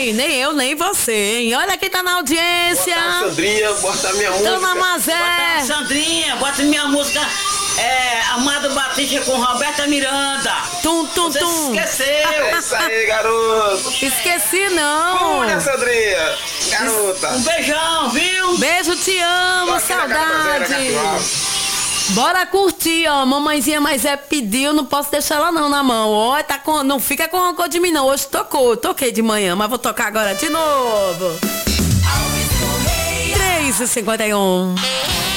nem eu, nem você, hein? Olha quem tá na audiência. Bota a Sandrinha, bota a minha música. Dona Mazé. Bota a Sandrinha, bota minha música Amado Batista com Roberta Miranda. Tum, tum, Você tum. esqueceu. É isso aí, garoto. Esqueci não. Olha, Sandrinha, garota. Um beijão, viu? Beijo, te amo, Tô aqui na Catazeira, saudade. Catuaba. Bora curtir, ó. Mamãezinha, mas pediu, não posso deixar ela não na mão. Ó, não fica com rancor de mim não. Hoje toquei de manhã, mas vou tocar agora de novo. 3h51.